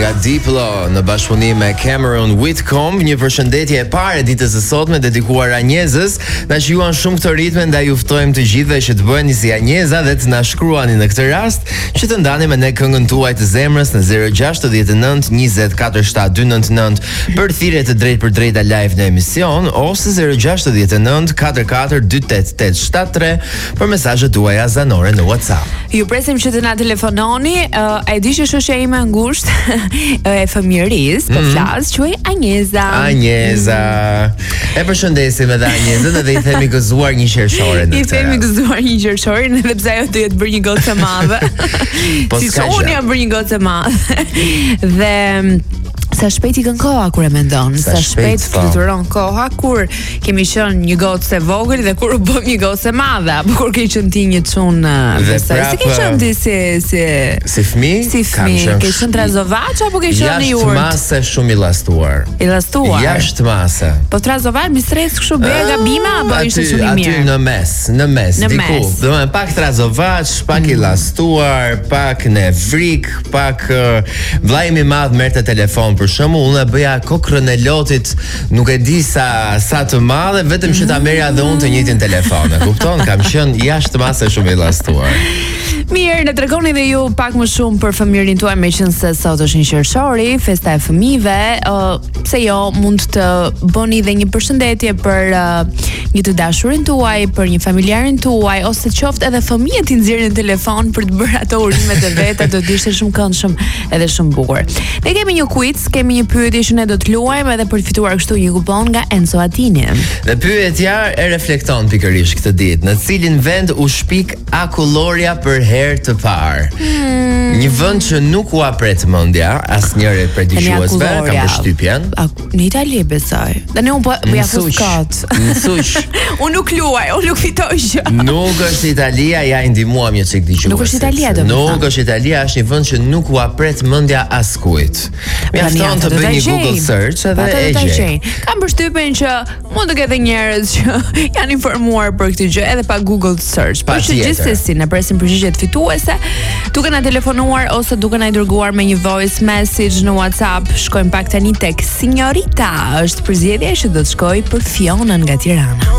nga Diplo në bashkëpunim me Cameron Whitcomb. Një përshëndetje e parë ditës së sotme dedikuar Anjezës. Na shijuan shumë këtë ritme, ndaj ju ftojmë të gjithëve që të bëheni si Anjeza dhe të na shkruani në këtë rast që të ndani me ne këngën tuaj të zemrës në 069 20 47 299 për thirrje të drejtë për drejta live në emision ose 069 44 28873 për mesazhet tuaja zanore në WhatsApp. Ju presim që të na telefononi. E di që shoqja ime ngusht e fëmijërisë, po flas, quhej Anjeza. Anjeza. E përshëndesim edhe Anjezën dhe i themi gëzuar një qershore në këtë. I themi gëzuar një qershore, edhe pse ajo do jetë bërë një gocë e madhe. Po si unë jam bërë një gocë e madhe. Dhe sa shpejt i kën koha kur e mendon, sa shpejt fluturon koha kur kemi qenë një gocë e vogël dhe kur u bëm një gocë e madhe, apo kur ke qenë ti një çun si ke qenë ti si fëmijë? Si fëmijë, ke qenë trazovaç apo ke qenë në jurt? Jashtë mase shumë i llastuar. I llastuar. Jashtë mase. Po trazovaç me stres kështu bëja gabime apo ishte shumë i mirë? Aty në mes, diku. Domethënë pak trazovaç, pak i llastuar, pak nevrik, pak vllai im i madh merrte telefon për shembull, unë e bëja kokrën e lotit, nuk e di sa të madhe, vetëm që ta merja dhe unë të njëjtin telefon. E kupton? Kam qenë jashtë mase shumë i llastuar. Mirë, na tregoni dhe ju pak më shumë për fëmijërin tuaj, meqense sot është një qershori, festa e fëmijëve. Pse jo, mund të bëni dhe një përshëndetje për një të dashurin tuaj, për një familjarin tuaj, ose qoftë edhe fëmijët i nxjerrin telefon për të bërë ato urimet e veta, do të ishte shumë këndshëm edhe shumë bukur. Ne kemi një quiz, kemi një pyetje që ne do të luajmë edhe për të fituar kështu një kupon nga Enzo Attini. Dhe pyetja e reflekton pikërisht këtë ditë, në cilin vend u shpik akullorja për herë të parë. Një vend që nuk u apret mendja asnjëri prej dëgjuesve, kam përshtypjen. Në Itali besoj. Tani unë po ja fuskat. Unë nuk luaj, unë nuk fitoj gjë. Nuk është Italia, ja i ndihmuam një çik dëgjues. Nuk është Italia domethënë. Nuk është Italia, është një vend që nuk u apret mendja askujt. Mjafton të bëj një Google search edhe e gjej. Kam përshtypjen që mund të ketë njerëz që janë informuar për këtë gjë edhe pa Google search. Por gjithsesi ne presim përgjigjet fituese, duke na telefonuar ose duke na dërguar me një voice message në WhatsApp. Shkojmë pak tani tek Signorita, është përzgjedhja që do të shkojë për Fionën nga Tirana.